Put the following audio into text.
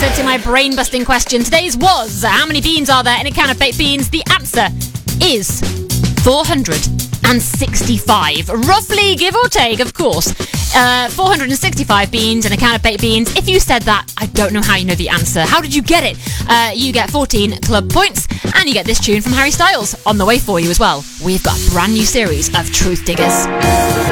answer to my brain-busting question. Today's was, how many beans are there in a can of baked beans? The answer is 465. Roughly, give or take, of course. 465 beans in a can of baked beans. If you said that, I don't know how you know the answer. How did you get it? You get 14 club points, and you get this tune from Harry Styles on the way for you as well. We've got a brand new series of Truth Diggers.